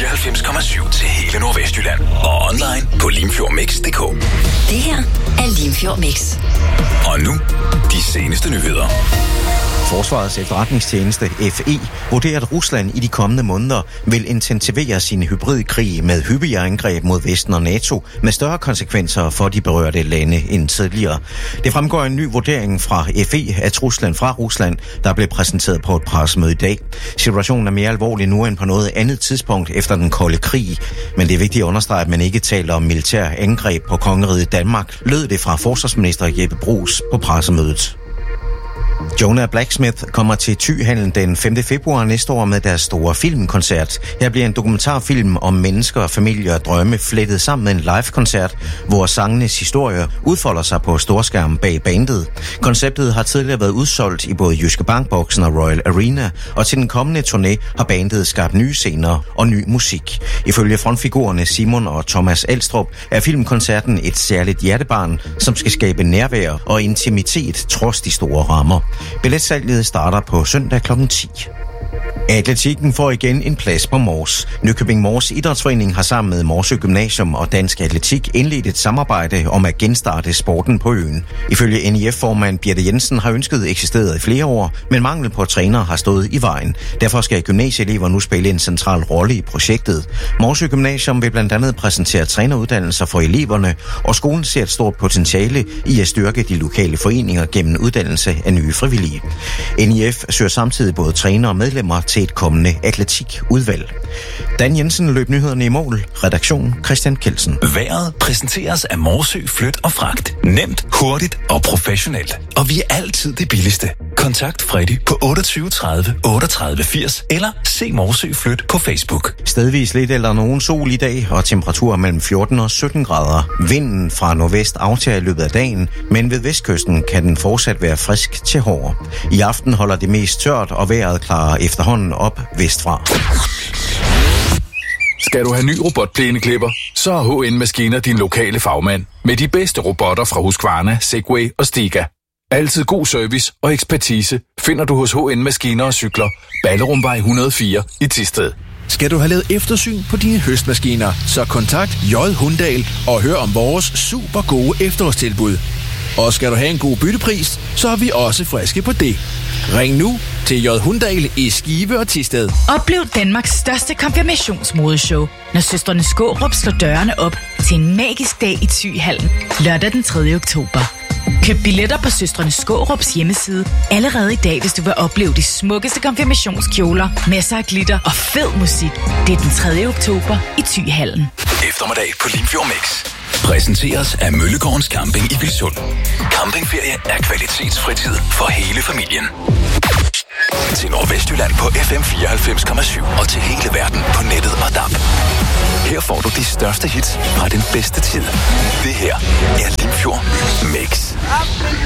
94,7 til hele Nordvestjylland. Og online på limfjordmix.dk. Det her er Limfjord Mix. Og nu, de seneste nyheder. Forsvarets efterretningstjeneste, FE, vurderer, at Rusland i de kommende måneder vil intensivere sin hybridkrig med hyppigere angreb mod Vesten og NATO, med større konsekvenser for de berørte lande end tidligere. Det fremgår en ny vurdering fra FE af truslen fra Rusland, der blev præsenteret på et pressemøde i dag. Situationen er mere alvorlig nu end på noget andet tidspunkt efter den kolde krig, men det er vigtigt at understrege, at man ikke taler om militær angreb på kongeriget Danmark, lød det fra forsvarsminister Jeppe Bruus på pressemødet. Jonah Blacksmith kommer til Thyhallen den 5. februar næste år med deres store filmkoncert. Her bliver en dokumentarfilm om mennesker, familier og drømme flettet sammen med en live-koncert, hvor sangenes historie udfolder sig på storskærm bag bandet. Konceptet har tidligere været udsolgt i både Jyske Bankboksen og Royal Arena, og til den kommende turné har bandet skabt nye scener og ny musik. Ifølge frontfigurerne Simon og Thomas Elstrup er filmkoncerten et særligt hjertebarn, som skal skabe nærvær og intimitet trods de store rammer. Billetsalget starter på søndag kl. 10. Atletikken får igen en plads på Mors. Nykøbing Mors Idrætsforening har sammen med Morsø Gymnasium og Dansk Atletik indledt et samarbejde om at genstarte sporten på øen. Ifølge NIF-formand Birte Jensen har ønsket eksisteret i flere år, men mangel på trænere har stået i vejen. Derfor skal gymnasieelever nu spille en central rolle i projektet. Morsø Gymnasium vil blandt andet præsentere træneruddannelser for eleverne, og skolen ser et stort potentiale i at styrke de lokale foreninger gennem uddannelse af nye frivillige. NIF søger samtidig både trænere og medlemmer til et kommende atletikudvalg. Dan Jensen løb nyhederne i mål. Redaktion Christian Kelsen. Vejret præsenteres af Morsø Flyt og Fragt. Nemt, hurtigt og professionelt. Og vi er altid det billigste. Kontakt Freddy på 28 30 38 80 eller se Morsø Flyt på Facebook. Stedvis lidt eller nogen sol i dag og temperaturer mellem 14 og 17 grader. Vinden fra nordvest aftager i løbet af dagen, men ved vestkysten kan den fortsat være frisk til hård. I aften holder det mest tørt, og vejret klarer efterhånden op vestfra. Skal du have ny robotplæneklipper, så er HN Maskiner din lokale fagmand. Med de bedste robotter fra Husqvarna, Segway og Stiga. Altid god service og ekspertise finder du hos HN Maskiner og Cykler. Ballerumvej 104 i Thisted. Skal du have lavet eftersyn på dine høstmaskiner, så kontakt J. Hundahl og hør om vores super gode efterårstilbud. Og skal du have en god byttepris, så er vi også friske på det. Ring nu til J. Hundahl i Skive og Thisted. Oplev Danmarks største konfirmationsmodeshow, når søstrene Skårup slår dørene op til en magisk dag i Thyhallen lørdag den 3. oktober. Køb billetter på søstrene Skårups hjemmeside allerede i dag, hvis du vil opleve de smukkeste konfirmationskjoler, masser af glitter og fed musik. Det er den 3. oktober i Thyhallen. Eftermiddag på Limfjord Mix. Præsenteres af Møllegårdens Camping i Vilsund. Campingferie er kvalitetsfritid for hele familien. Til Nordvestjylland på FM 94,7 og til hele verden på nettet og DAB. Her får du de største hits fra den bedste tid. Det her er Limfjord Mix.